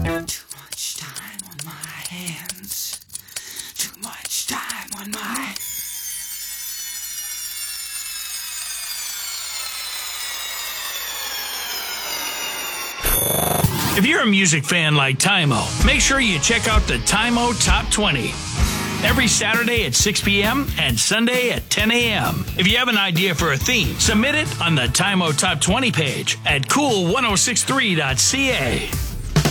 Too much time on my hands. Too much time on my... If you're a music fan like Tymo, make sure you check out the Tymo Top 20. Every Saturday at 6 p.m. and Sunday at 10 a.m. If you have an idea for a theme, submit it on the Tymo Top 20 page at cool1063.ca.